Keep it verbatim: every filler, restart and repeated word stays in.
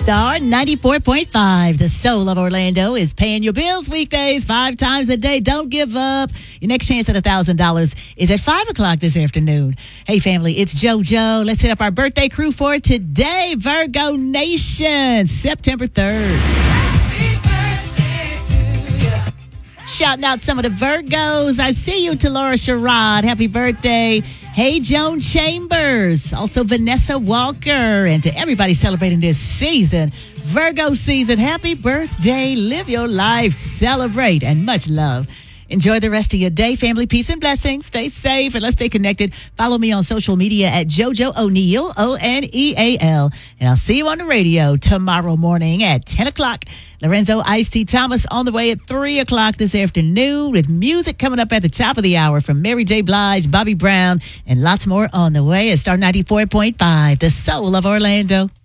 Star ninety-four point five. The soul of Orlando is paying your bills weekdays five times a day. Don't give up. Your next chance at one thousand dollars is at five o'clock this afternoon. Hey, family, it's JoJo. Let's hit up our birthday crew for today. Virgo Nation, September third. Shouting out some of the Virgos. I see you, to Laura Sherrod. Happy birthday. Hey, Joan Chambers. Also, Vanessa Walker. And to everybody celebrating this season, Virgo season, happy birthday. Live your life. Celebrate. And much love. Enjoy the rest of your day, family. Peace and blessings. Stay safe and let's stay connected. Follow me on social media at JoJo O'Neal, O N E A L. And I'll see you on the radio tomorrow morning at ten o'clock. Lorenzo Ice-T Thomas on the way at three o'clock this afternoon with music coming up at the top of the hour from Mary J. Blige, Bobby Brown, and lots more on the way at Star ninety-four point five, the soul of Orlando.